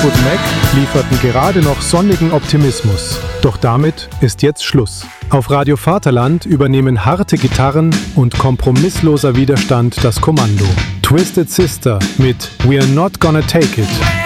Fleetwood Mac lieferten gerade noch sonnigen Optimismus. Doch damit ist jetzt Schluss. Auf Radio Vaterland übernehmen harte Gitarren und kompromissloser Widerstand das Kommando. Twisted Sister mit We're Not Gonna Take It.